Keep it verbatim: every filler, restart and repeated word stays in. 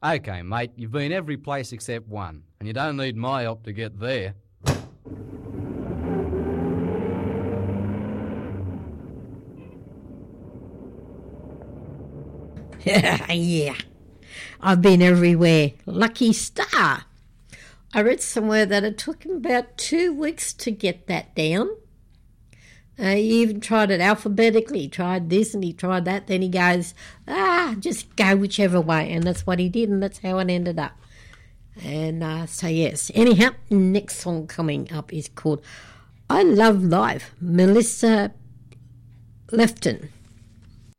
Okay, mate, you've been every place except one, and you don't need my help to get there. Yeah, I've been everywhere. Lucky star. I read somewhere that it took him about two weeks to get that down. Uh, he even tried it alphabetically. He tried this and he tried that. Then he goes, ah, just go whichever way. And that's what he did, and that's how it ended up. And uh, so, yes. Anyhow, next song coming up is called I Love Life, Melissa Lefton.